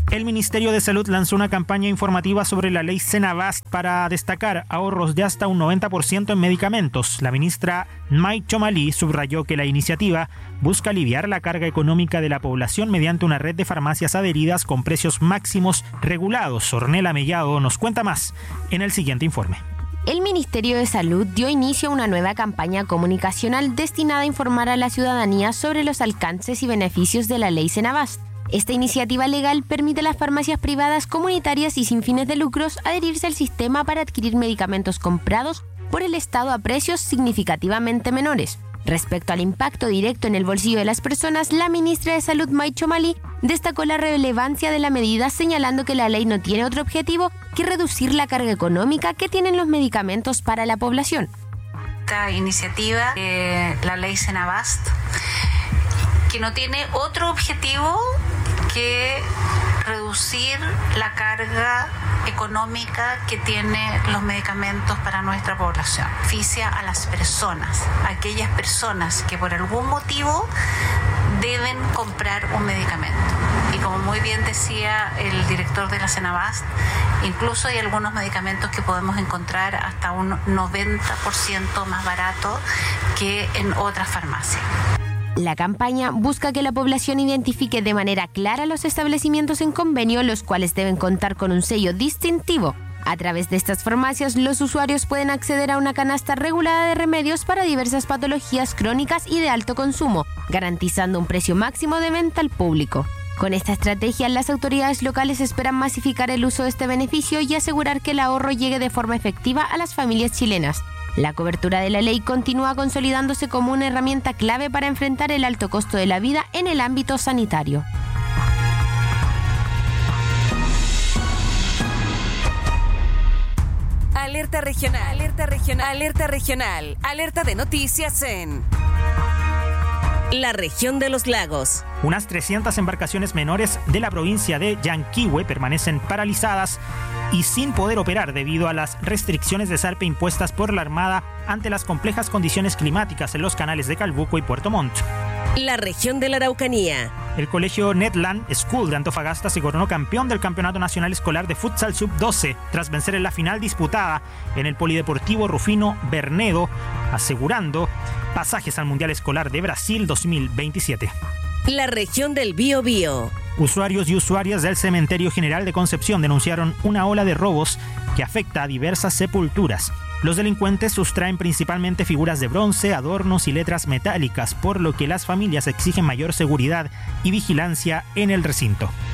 El Ministerio de Salud lanzó una campaña informativa sobre la ley Senabast para destacar ahorros de hasta un 90% en medicamentos. La ministra Mai Chomali subrayó que la iniciativa busca aliviar la carga económica de la población mediante una red de farmacias adheridas con precios máximos regulados. Ornella Mellado nos cuenta más en el siguiente informe. El Ministerio de Salud dio inicio a una nueva campaña comunicacional destinada a informar a la ciudadanía sobre los alcances y beneficios de la ley Senabast. Esta iniciativa legal permite a las farmacias privadas comunitarias y sin fines de lucros adherirse al sistema para adquirir medicamentos comprados por el Estado a precios significativamente menores. Respecto al impacto directo en el bolsillo de las personas, la ministra de Salud, Mai Chomali, destacó la relevancia de la medida, señalando que la ley no tiene otro objetivo que reducir la carga económica que tienen los medicamentos para la población. Esta iniciativa, la ley Senabast, que no tiene otro objetivo que reducir la carga económica que tienen los medicamentos para nuestra población. Beneficia a las personas, aquellas personas que por algún motivo deben comprar un medicamento. Y como muy bien decía el director de la Senabast, incluso hay algunos medicamentos que podemos encontrar hasta un 90% más barato que en otras farmacias. La campaña busca que la población identifique de manera clara los establecimientos en convenio, los cuales deben contar con un sello distintivo. A través de estas farmacias, los usuarios pueden acceder a una canasta regulada de remedios para diversas patologías crónicas y de alto consumo, garantizando un precio máximo de venta al público. Con esta estrategia, las autoridades locales esperan masificar el uso de este beneficio y asegurar que el ahorro llegue de forma efectiva a las familias chilenas. La cobertura de la ley continúa consolidándose como una herramienta clave para enfrentar el alto costo de la vida en el ámbito sanitario. Alerta regional, alerta regional, alerta regional, alerta de noticias en la región de los lagos. Unas 300 embarcaciones menores de la provincia de Yanquihue permanecen paralizadas y sin poder operar debido a las restricciones de zarpe impuestas por la Armada ante las complejas condiciones climáticas en los canales de Calbuco y Puerto Montt. La región de la Araucanía. El colegio Netland School de Antofagasta se coronó campeón del Campeonato Nacional Escolar de Futsal Sub-12 tras vencer en la final disputada en el Polideportivo Rufino Bernedo, asegurando pasajes al Mundial Escolar de Brasil 2027. La región del Biobío. Usuarios y usuarias del Cementerio General de Concepción denunciaron una ola de robos que afecta a diversas sepulturas. Los delincuentes sustraen principalmente figuras de bronce, adornos y letras metálicas, por lo que las familias exigen mayor seguridad y vigilancia en el recinto.